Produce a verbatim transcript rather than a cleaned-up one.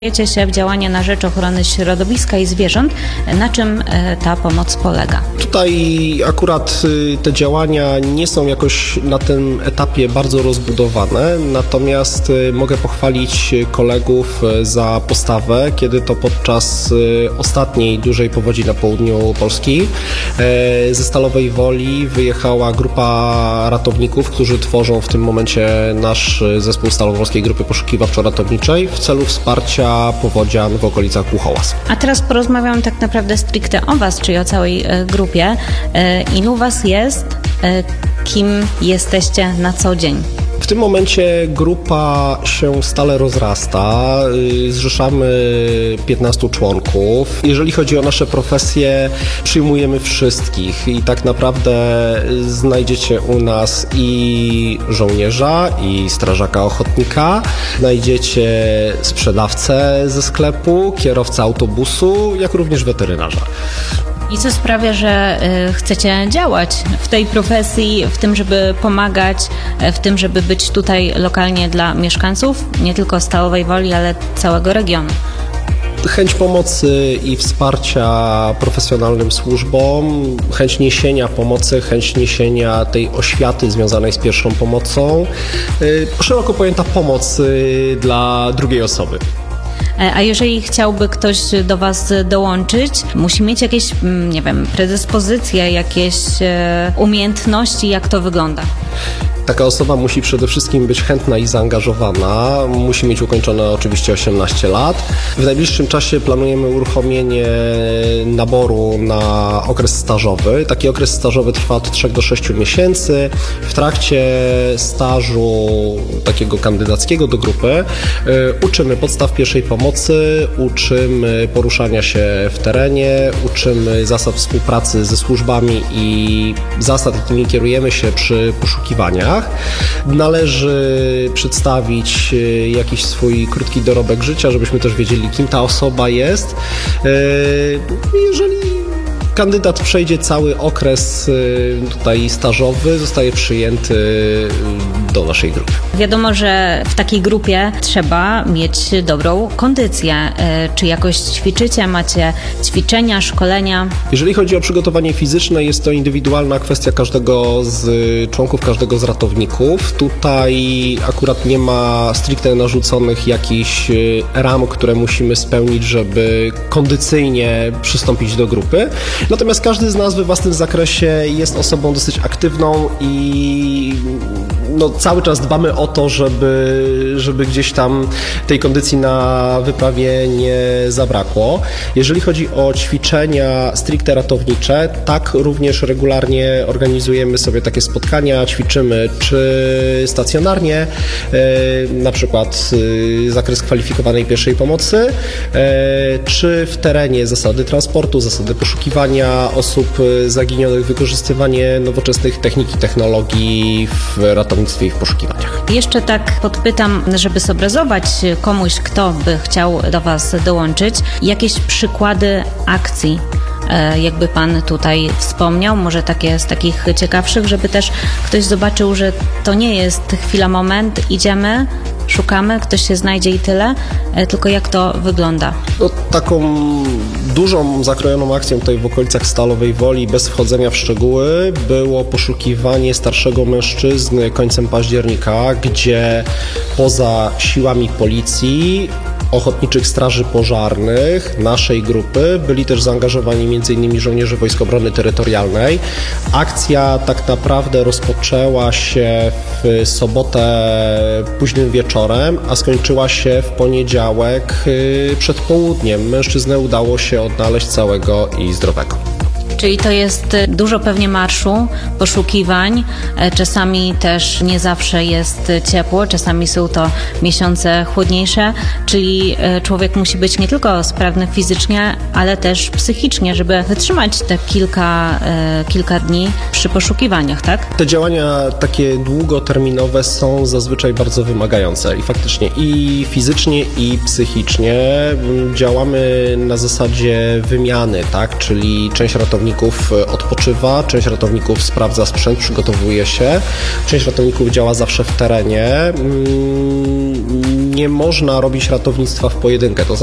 Angażujecie się w działania na rzecz ochrony środowiska i zwierząt. Na czym ta pomoc polega? Tutaj akurat te działania nie są jakoś na tym etapie bardzo rozbudowane, natomiast mogę pochwalić kolegów za postawę, kiedy to podczas ostatniej dużej powodzi na południu Polski ze Stalowej Woli wyjechała grupa ratowników, którzy tworzą w tym momencie nasz zespół Stalowolskiej Grupy Poszukiwawczo-Ratowniczej w celu wsparcia powodzian w okolicach Łuchołaz. A teraz porozmawiam tak naprawdę stricte o Was, czyli o całej grupie. Ilu Was jest? Kim jesteście na co dzień? W tym momencie grupa się stale rozrasta, zrzeszamy piętnastu członków. Jeżeli chodzi o nasze profesje, przyjmujemy wszystkich i tak naprawdę znajdziecie u nas i żołnierza, i strażaka ochotnika, znajdziecie sprzedawcę ze sklepu, kierowcę autobusu, jak również weterynarza. I co sprawia, że y, chcecie działać w tej profesji, w tym, żeby pomagać, w tym, żeby być tutaj lokalnie dla mieszkańców, nie tylko Stalowej Woli, ale całego regionu? Chęć pomocy i wsparcia profesjonalnym służbom, chęć niesienia pomocy, chęć niesienia tej oświaty związanej z pierwszą pomocą, y, szeroko pojęta pomoc y, dla drugiej osoby. A jeżeli chciałby ktoś do Was dołączyć, musi mieć jakieś, nie wiem, predyspozycje, jakieś umiejętności, jak to wygląda? Taka osoba musi przede wszystkim być chętna i zaangażowana, musi mieć ukończone oczywiście osiemnaście lat. W najbliższym czasie planujemy uruchomienie naboru na okres stażowy. Taki okres stażowy trwa od trzech do sześciu miesięcy. W trakcie stażu takiego kandydackiego do grupy uczymy podstaw pierwszej pomocy, uczymy poruszania się w terenie, uczymy zasad współpracy ze służbami i zasad, jakimi kierujemy się przy poszukiwaniach. Należy przedstawić jakiś swój krótki dorobek życia, żebyśmy też wiedzieli, kim ta osoba jest. Jeżeli kandydat przejdzie cały okres tutaj stażowy, zostaje przyjęty do naszej grupy. Wiadomo, że w takiej grupie trzeba mieć dobrą kondycję. Czy jakoś ćwiczycie, macie ćwiczenia, szkolenia? Jeżeli chodzi o przygotowanie fizyczne, jest to indywidualna kwestia każdego z członków, każdego z ratowników. Tutaj akurat nie ma stricte narzuconych jakichś ram, które musimy spełnić, żeby kondycyjnie przystąpić do grupy. Natomiast każdy z nas we własnym zakresie jest osobą dosyć aktywną i no, cały czas dbamy o to, żeby, żeby gdzieś tam tej kondycji na wyprawie nie zabrakło. Jeżeli chodzi o ćwiczenia stricte ratownicze, tak również regularnie organizujemy sobie takie spotkania, ćwiczymy czy stacjonarnie, na przykład zakres kwalifikowanej pierwszej pomocy, czy w terenie zasady transportu, zasady poszukiwania osób zaginionych, wykorzystywanie nowoczesnych technik i technologii w ratownictwie i w poszukiwaniach. Jeszcze tak podpytam, żeby zobrazować komuś, kto by chciał do Was dołączyć, jakieś przykłady akcji, jakby Pan tutaj wspomniał, może takie z takich ciekawszych, żeby też ktoś zobaczył, że to nie jest chwila, moment, idziemy, szukamy, ktoś się znajdzie i tyle, tylko jak to wygląda? No, taką dużą, zakrojoną akcją tutaj w okolicach Stalowej Woli, bez wchodzenia w szczegóły, było poszukiwanie starszego mężczyzny końcem października, gdzie poza siłami policji, ochotniczych straży pożarnych, naszej grupy, byli też zaangażowani m.in. żołnierze Wojsk Obrony Terytorialnej. Akcja tak naprawdę rozpoczęła się w sobotę późnym wieczorem, a skończyła się w poniedziałek przed południem. Mężczyznę udało się odnaleźć całego i zdrowego. Czyli to jest dużo pewnie marszu, poszukiwań, czasami też nie zawsze jest ciepło, czasami są to miesiące chłodniejsze, czyli człowiek musi być nie tylko sprawny fizycznie, ale też psychicznie, żeby wytrzymać te kilka, kilka dni przy poszukiwaniach, tak? Te działania takie długoterminowe są zazwyczaj bardzo wymagające i faktycznie i fizycznie, i psychicznie działamy na zasadzie wymiany, tak? Czyli część ratowników ratowników odpoczywa, część ratowników sprawdza sprzęt, przygotowuje się, część ratowników działa zawsze w terenie. Nie można robić ratownictwa w pojedynkę. To